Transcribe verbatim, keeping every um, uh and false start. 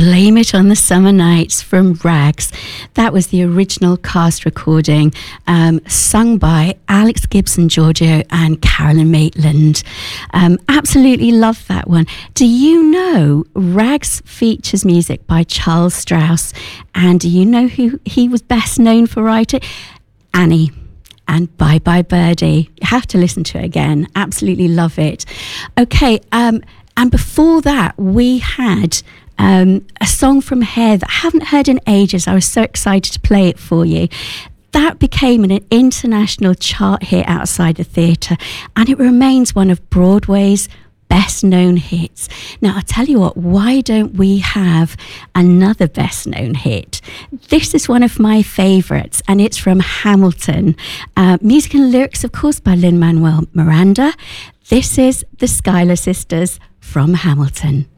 Blame It on the Summer Nights from Rags. That was the original cast recording, um, sung by Alex Gibson Giorgio and Carolyn Maitland. Um, absolutely love that one. Do you know Rags features music by Charles Strauss? And do you know who he was best known for writing? Annie. And Bye Bye Birdie. You have to listen to it again. Absolutely love it. Okay, um, and before that, we had um, a song from Hair that I haven't heard in ages. I was so excited to play it for you. That became an international chart hit outside the theatre, and it remains one of Broadway's best known hits. Now, I'll tell you what, why don't we have another best known hit? This is one of my favourites, and it's from Hamilton. Uh, music and lyrics, of course, by Lin-Manuel Miranda. This is the Schuyler Sisters from Hamilton.